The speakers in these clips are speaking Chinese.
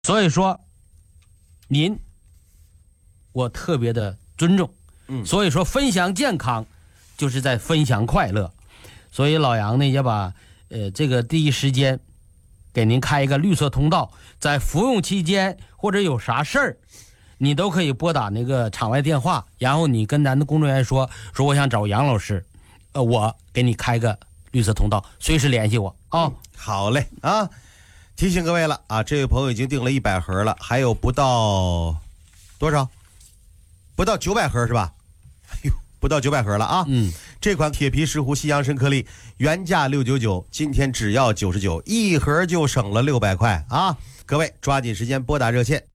所以说您我特别的尊重，所以说分享健康就是在分享快乐，所以老杨呢也把这个第一时间给您开一个绿色通道，在服用期间或者有啥事儿，你都可以拨打那个场外电话，然后你跟咱的工作人员说我想找杨老师，我给你开个绿色通道，随时联系我啊。 好嘞啊，提醒各位了啊，这位朋友已经订了100盒了，还有不到多少？不到900盒是吧？哎呦，不到900盒了啊！这款铁皮石斛西洋参颗粒原价699，今天只要99，一盒就省了600块啊！各位抓紧时间拨打热线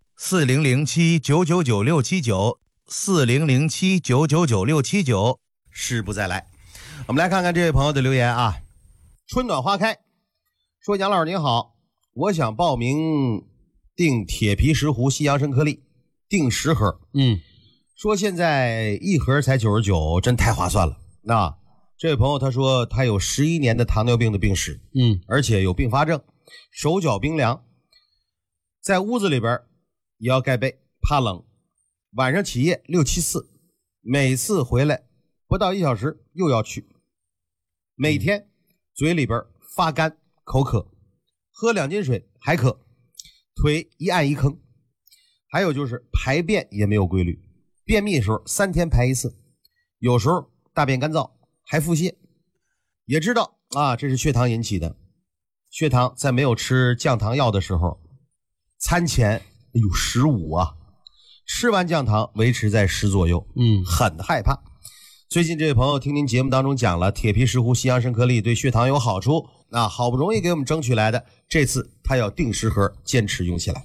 4007-999-679，4007-999-679，誓不再来。我们来看看这位朋友的留言啊。春暖花开说，杨老师您好，我想报名订铁皮石斛西洋参颗粒，订10盒。说现在一盒才99，真太划算了。那这位朋友他说他有11年的糖尿病的病史，而且有并发症，手脚冰凉，在屋子里边也要盖被，怕冷，晚上起夜6、7次，每次回来不到1小时又要去，每天嘴里边发干口渴，喝2斤水还渴，腿一按一坑，还有就是排便也没有规律，便秘的时候3天排1次，有时候大便干燥还腹泻。也知道啊，这是血糖引起的，血糖在没有吃降糖药的时候，餐前有15啊，吃完降糖维持在10左右，很害怕。最近这位朋友听您节目当中讲了铁皮石斛西洋参颗粒对血糖有好处，那好不容易给我们争取来的，这次他要订10盒坚持用起来。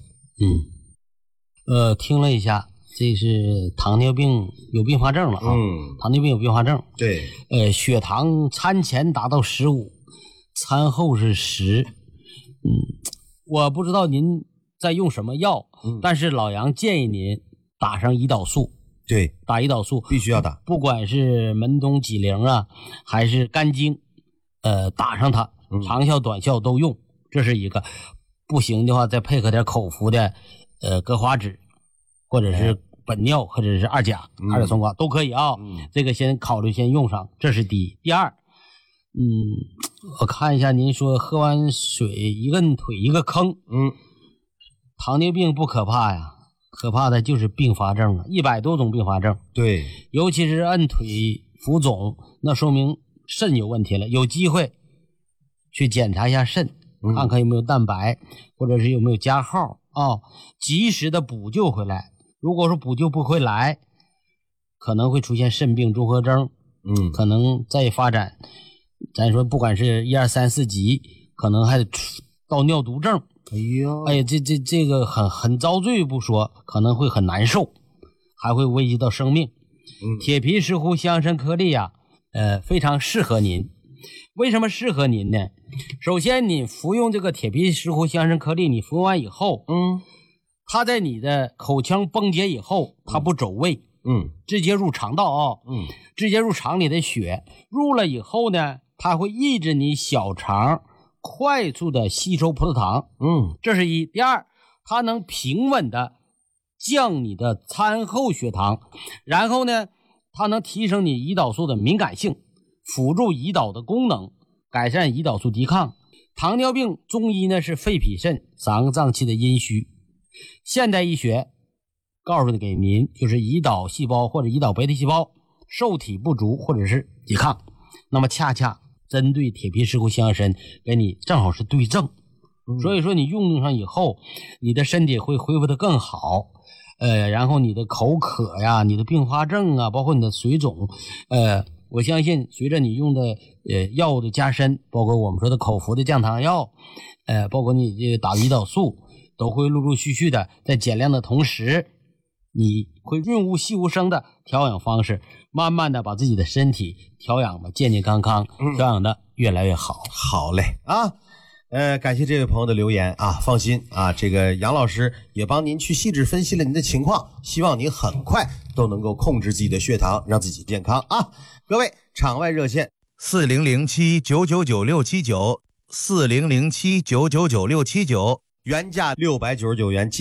听了一下，这是糖尿病有并发症了啊。糖尿病有并发症， 对， 血糖餐前达到15，餐后是10。我不知道您在用什么药，但是老杨建议您打上胰岛素。 对， 打胰岛素必须要打， 不管是门冬几灵啊，还是肝经，打上它，长效短效都用，这是一个。不行的话，再配合点口服的葛华酯，或者是苯尿，或者是二甲双胍都可以啊。这个先考虑先用上，这是第一。第二，我看一下，您说喝完水一摁腿一个坑，糖尿病不可怕呀。可怕的就是并发症啊，100多种并发症。 对， 尤其是摁腿浮肿，那说明肾有问题了，有机会去检查一下肾，看看有没有蛋白，或者是有没有加号啊，及时的补救回来。如果说补救不回来，可能会出现肾病综合征，可能再发展，咱说不管是1、2、3、4级，可能还得到尿毒症。这个很遭罪不说，可能会很难受，还会危及到生命。铁皮石斛西洋参颗粒啊，非常适合您。为什么适合您呢？首先，你服用这个铁皮石斛西洋参颗粒，你服用完以后，它在你的口腔崩解以后，它不走胃，直接入肠道啊，直接入肠里的血，入了以后呢，它会抑制你小肠快速的吸收葡萄糖，这是一。第二，它能平稳的降你的餐后血糖，然后呢，它能提升你胰岛素的敏感性，辅助胰岛的功能，改善胰岛素抵抗。糖尿病中医呢是肺脾肾3个脏器的阴虚，现代医学告诉给您就是胰岛细胞或者胰岛贝塔细胞受体不足或者是抵抗，那么恰恰针对铁皮石斛西洋参给你正好是对症，所以说你用上以后，你的身体会恢复得更好，然后你的口渴呀，你的并发症啊，包括你的水肿，我相信随着你用的药物的加深，包括我们说的口服的降糖药，包括你打胰岛素，都会陆陆续续的在减量的同时，你会润物细无声的调养方式，慢慢的把自己的身体调养的健健康康，调养的越来越好。 好嘞啊，感谢这位朋友的留言啊，放心啊，这个杨老师也帮您去细致分析了您的情况，希望您很快都能够控制自己的血糖，让自己健康啊。各位场外热线 4007-999-679，4007-999-679， 原价699元。